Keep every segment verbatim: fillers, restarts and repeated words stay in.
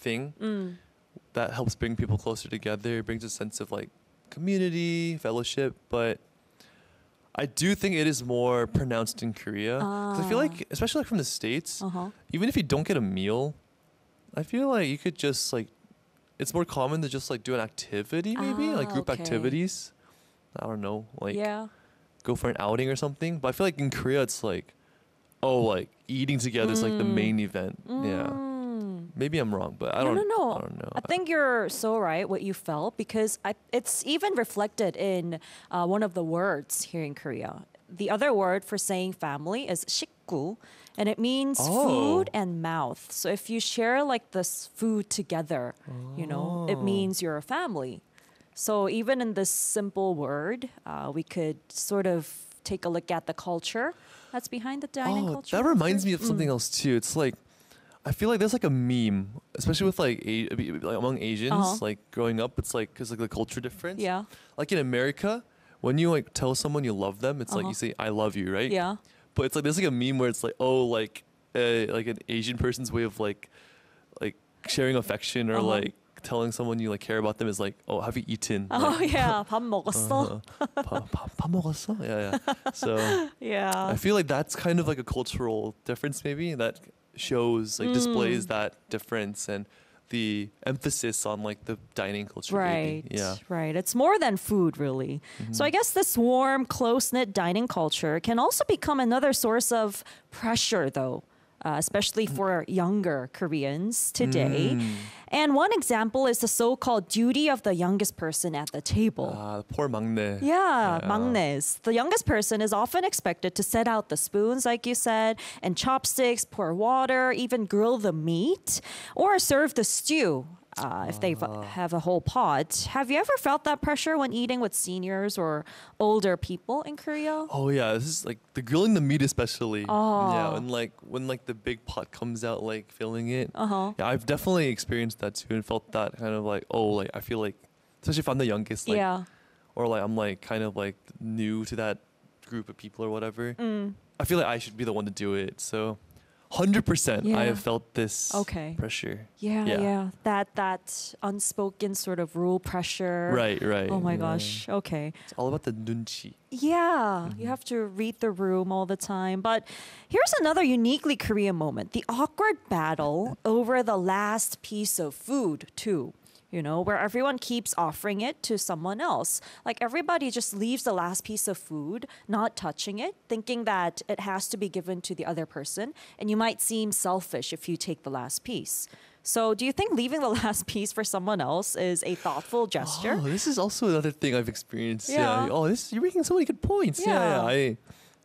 thing Mm. that helps bring people closer together. It brings a sense of like community, fellowship. But I do think it is more pronounced in Korea. 'Cause I feel Ah. like, especially like from the States, Uh-huh. even if you don't get a meal, I feel like you could just like, it's more common to just like do an activity, maybe like Ah, group okay. activities. I don't know, like yeah. go for an outing or something. But I feel like in Korea, it's like, oh, like eating together is like the Mm. main event. Yeah, Mm. maybe I'm wrong, but I No, don't. no, no. I don't know. I think you're so right what you felt because I, it's even reflected in uh, one of the words here in Korea. The other word for saying family is 식구, and it means Oh. food and mouth. So if you share like this food together, you know, it Oh. means you're a family. So even in this simple word, uh, we could sort of take a look at the culture that's behind the dining Oh, culture. that reminds me of Mm. something else too. It's like, I feel like there's like a meme, especially with like, a, like among Asians, Uh-huh. like growing up. It's like because like the culture difference. Yeah. Like in America, when you like tell someone you love them, it's like Uh-huh. you say "I love you," right? Yeah. But it's like there's like a meme where it's like, oh, like uh, like an Asian person's way of like like sharing affection or Uh-huh. like telling someone you like care about them is like, oh, have you eaten? Oh Like, yeah, 밥 먹었어? uh, 밥, 밥, 밥 먹었어? Yeah, yeah. So Yeah. I feel like that's kind of like a cultural difference maybe that shows like displays Mm. that difference and the emphasis on like the dining culture. Right. Maybe. Yeah. Right. It's more than food, really. So I guess this warm, close knit dining culture can also become another source of pressure, though, uh, especially for younger Koreans today. Mm. And one example is the so called duty of the youngest person at the table. Ah, poor 막내. Yeah, Yeah. 막내s. The youngest person is often expected to set out the spoons, like you said, and chopsticks, pour water, even grill the meat, or serve the stew. Uh, if they have a whole pot. Have you ever felt that pressure when eating with seniors or older people in Korea? Oh yeah, this is like the grilling the meat especially. Oh. Yeah, and like when like the big pot comes out, like filling it. Uh huh. Yeah, I've definitely experienced that too and felt that kind of like, oh, like I feel like, especially if I'm the youngest, like, Yeah. or like I'm like kind of like new to that group of people or whatever. Mm. I feel like I should be the one to do it. So, hundred percent, I Yeah. have felt this Okay. pressure. Yeah, yeah, Yeah. That that unspoken sort of rule pressure. Right, right. Oh my yeah. gosh. Okay. It's all about the nunchi. Yeah, Mm-hmm. you have to read the room all the time. But here's another uniquely Korean moment, the awkward battle over the last piece of food, too. You know, where everyone keeps offering it to someone else. Like everybody just leaves the last piece of food, not touching it, thinking that it has to be given to the other person. And you might seem selfish if you take the last piece. So, do you think leaving the last piece for someone else is a thoughtful gesture? Oh, this is also another thing I've experienced. Yeah. Yeah. Oh, this you're making so many good points. Yeah. Yeah. yeah, I,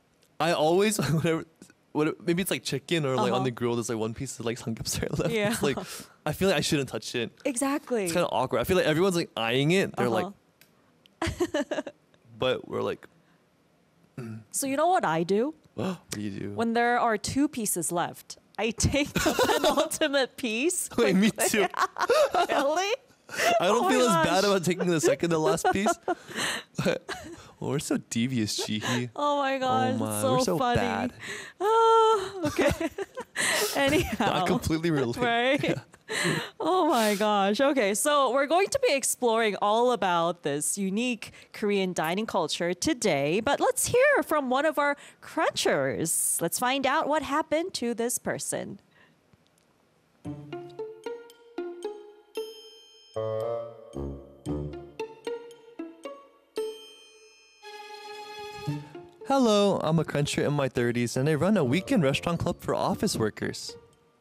I always whatever. What, maybe it's like chicken or like Uh-huh. on the grill. There's like one piece of like samgyeopsal left. Yeah. It's like I feel like I shouldn't touch it. Exactly. It's kind of awkward. I feel like everyone's like eyeing it. They're Uh-huh. like, but we're like, So, you know what I do? what do you do? When there are two pieces left, I take the penultimate piece. Wait, me too. Really? I don't Oh feel my as bad gosh. about taking the second to last piece. Well, we're so devious, Jihi. Oh my gosh, oh my, it's so, we're so funny. bad. Oh, okay. Anyhow. I completely relate. Right? Oh my gosh. Okay, so we're going to be exploring all about this unique Korean dining culture today, but let's hear from one of our crunchers. Let's find out what happened to this person. Hello, I'm a cruncher in my thirties and I run a weekend restaurant club for office workers.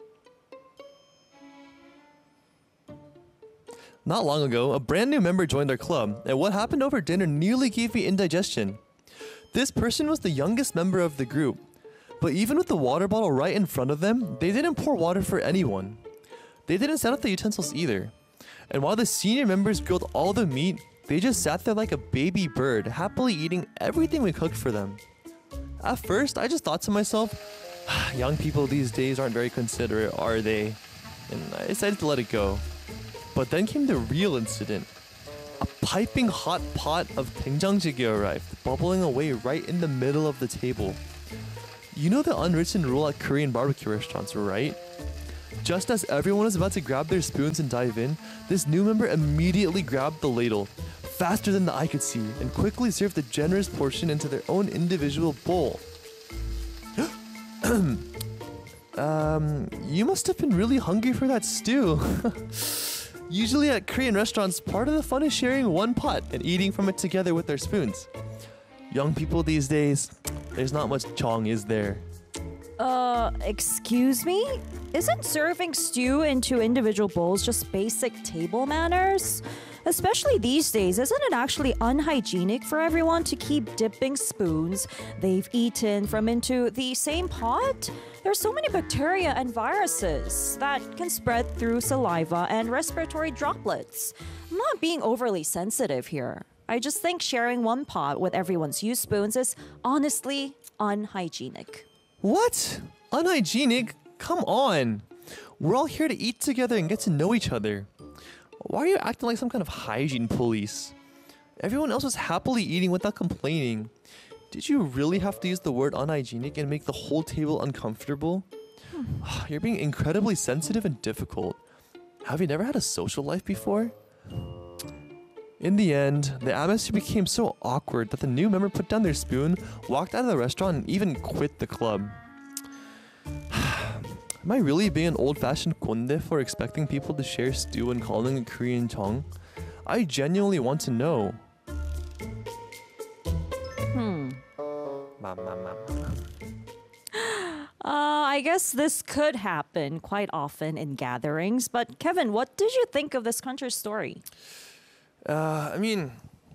Not long ago, a brand new member joined our club, and what happened over dinner nearly gave me indigestion. This person was the youngest member of the group, but even with the water bottle right in front of them, they didn't pour water for anyone. They didn't set up the utensils either. And while the senior members grilled all the meat, they just sat there like a baby bird, happily eating everything we cooked for them. At first, I just thought to myself, young people these days aren't very considerate, are they? And I decided to let it go. But then came the real incident. A piping hot pot of 된장찌개 arrived, bubbling away right in the middle of the table. You know the unwritten rule at Korean barbecue restaurants, right? Just as everyone was about to grab their spoons and dive in, this new member immediately grabbed the ladle, faster than the eye could see, and quickly served the generous portion into their own individual bowl. um, you must have been really hungry for that stew. Usually at Korean restaurants, part of the fun is sharing one pot and eating from it together with their spoons. Young people these days, there's not much chong, is there? Uh, excuse me? Isn't serving stew into individual bowls just basic table manners? Especially these days, isn't it actually unhygienic for everyone to keep dipping spoons they've eaten from into the same pot? There's so many bacteria and viruses that can spread through saliva and respiratory droplets. I'm not being overly sensitive here. I just think sharing one pot with everyone's used spoons is honestly unhygienic. What? Unhygienic? Come on. We're all here to eat together and get to know each other. Why are you acting like some kind of hygiene police? Everyone else was happily eating without complaining. Did you really have to use the word unhygienic and make the whole table uncomfortable? Hmm. You're being incredibly sensitive and difficult. Have you never had a social life before? In the end, the atmosphere became so awkward that the new member put down their spoon, walked out of the restaurant, and even quit the club. Am I really being an old-fashioned konde for expecting people to share stew and calling it Korean chong? I genuinely want to know. Hmm. Ma, ma, ma, ma. Uh, I guess this could happen quite often in gatherings. But Kevin, what did you think of this cruncher's story? Uh, I mean,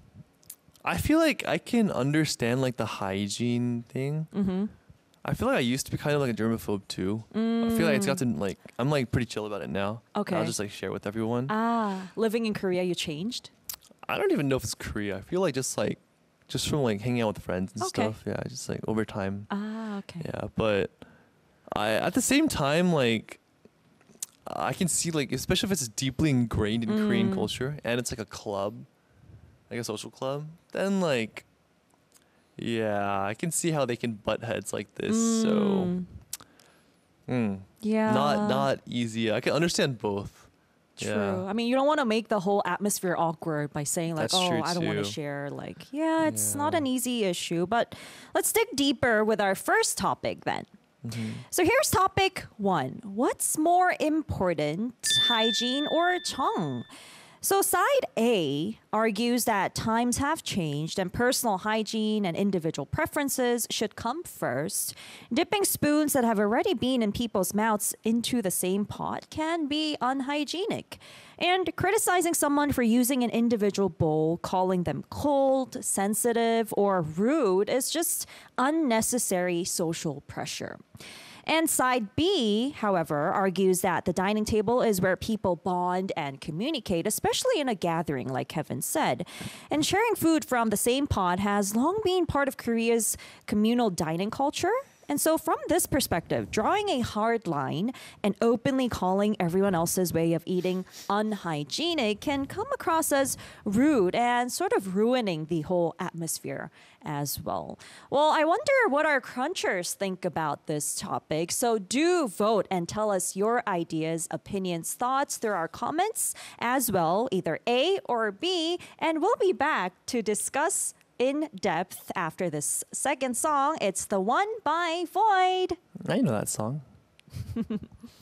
I feel like I can understand like the hygiene thing. Mm-hmm. I feel like I used to be kind of like a germaphobe too. Mm. I feel like it's got to like I'm like pretty chill about it now. Okay. I'll just like share with everyone. Ah, living in Korea, you changed? I don't even know if it's Korea. I feel like just like just from like hanging out with friends and Okay. stuff. Yeah, just like over time. Ah, okay. Yeah, but I at the same time like I can see like especially if it's deeply ingrained in Korean Mm. culture and it's like a club, like a social club, then like yeah, I can see how they can butt heads like this. So Mm. mm, Yeah. not not easy. I can understand both. True. Yeah. I mean, you don't want to make the whole atmosphere awkward by saying like, That's "Oh, true I don't want to too. share." Like, yeah, it's not Yeah. an easy issue. But let's dig deeper with our first topic then. Mhm. So here's topic one. What's more important, hygiene or chong? So side A argues that times have changed and personal hygiene and individual preferences should come first. Dipping spoons that have already been in people's mouths into the same pot can be unhygienic. And criticizing someone for using an individual bowl, calling them cold, sensitive, or rude is just unnecessary social pressure. And side B, however, argues that the dining table is where people bond and communicate, especially in a gathering, like Kevin said. And sharing food from the same pot has long been part of Korea's communal dining culture. And so, from this perspective, drawing a hard line and openly calling everyone else's way of eating unhygienic can come across as rude and sort of ruining the whole atmosphere as well. Well, I wonder what our crunchers think about this topic. So, do vote and tell us your ideas, opinions, thoughts through our comments as well, either A or B. And we'll be back to discuss in depth after this second song. It's The One by Void. I know that song.